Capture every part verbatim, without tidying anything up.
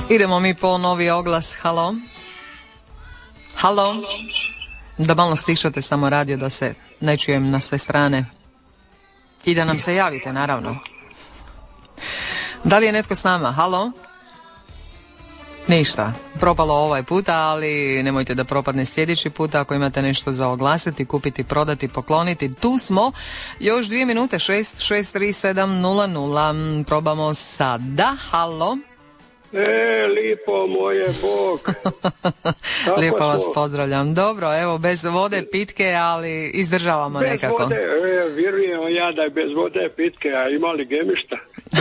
Idemo mi po novi oglas. Halo? Halo? Da malo stišate samo radio da se ne čujem na sve strane. I da nam se javite, naravno. Da li je netko s nama? Halo? Ništa. Propalo ovaj puta, ali nemojte da propadne sljedeći puta. Ako imate nešto za oglasiti, kupiti, prodati, pokloniti, tu smo. Još dvije minute, šest šest tri sedam nula nula. Probamo sada. Halo? E, lipo moje Bog. Lijepo vas pozdravljam. Dobro, evo, bez vode pitke, ali izdržavamo bez nekako. Bez vode, e, vjerujem ja da je bez vode pitke, a ima li gemišta?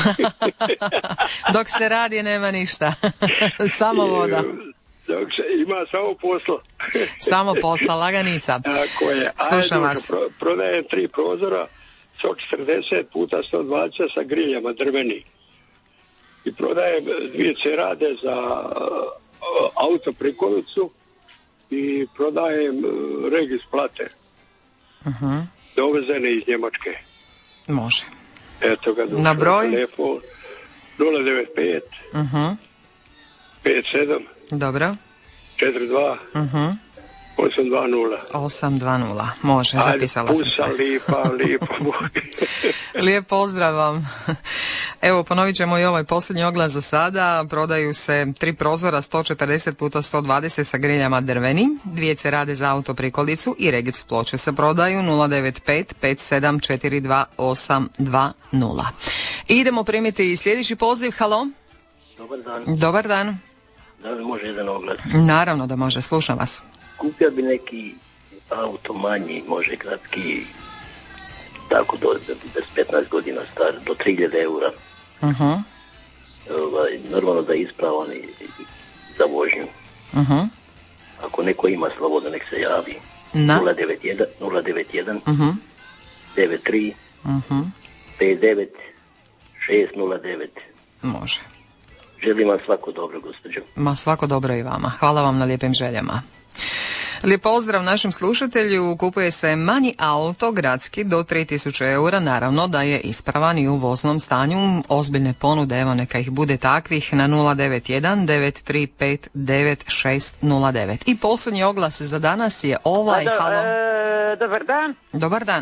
Dok se radi nema ništa. Samo voda. Dok se ima samo posla. Samo posla, laganica. Tako je. Slušam Ajde, vas. Pro, prodajem tri prozora, sto četrdeset puta sto dvadeset sa griljama drveni. I prodajem dvije cerade za uh, auto prikolicu i prodajem uh, regis plate. Uh-huh. Dovezene iz Njemačke. Može. Eto ga, na broj? Telefon nula devet pet uh-huh. pet sedam Dobro. četiri dva uh-huh. osam dva nula. osam dva nula. Može, zapisala Ajde, sam se. lipa, lipa. Lijep pozdrav vam. Evo, ponovit ćemo i ovaj posljednji oglas za sada. Prodaju se tri prozora sto četrdeset puta sto dvadeset sa griljama drveni, dvije cerade za auto prikolicu i regips ploče se prodaju nula devet pet pet sedam četiri dva osam dva nula. I idemo primiti sljedeći poziv. Halo? Dobar dan. Dobar dan. Da li može jedan oglas? Naravno da može, slušam vas. Kupio bi neki auto manji, može kratki, tako do petnaest godina star, do tri hiljade eura. Uh-huh. Ovaj, normalno da je ispravan i, i za vožnju. Uh-huh. Ako neko ima sloboda, nek se javi. Na? nula devet jedan nula devet jedan uh-huh. devet tri uh-huh. pet devet šest nula devet. Može. Želim vam svako dobro, gospođo. Ma svako dobro i vama. Hvala vam na lijepim željama. Lijep pozdrav našem slušatelju. Kupuje se manji auto gradski do tri tisuće eura, naravno da je ispravan i u voznom stanju. Ozbiljne ponude, evo neka ih bude takvih, na nula devet jedan devet tri pet devet šest nula devet. I posljednji oglas za danas je ovaj. Do, halo. e, dobar dan. Dobar dan.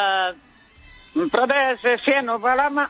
E, prodaje se sjeno u balama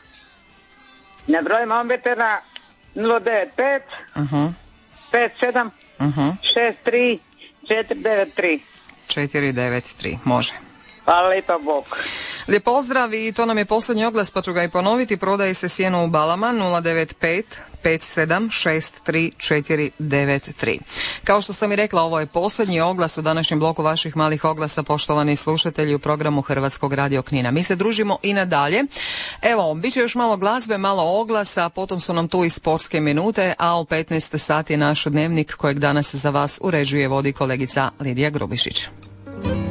na broj mobitela nula devet pet uh-huh. pet sedam uh-huh. šest tri četiri devet tri. četiri devet tri, može. Hvala lijepa, Bog. Lijep pozdrav i to nam je posljednji oglas, pa ću ga i ponoviti. Prodaje se sjeno u balama nula devet pet pet sedam šest tri četiri devet tri. Kao što sam i rekla, ovo je posljednji oglas u današnjem bloku vaših malih oglasa, poštovani slušatelji u programu Hrvatskog radio Knina. Mi se družimo i nadalje. Evo, bit će još malo glazbe, malo oglasa, potom su nam tu i sportske minute, a u petnaest sati je naš dnevnik kojeg danas za vas uređuje, vodi kolegica Lidija Grubišić.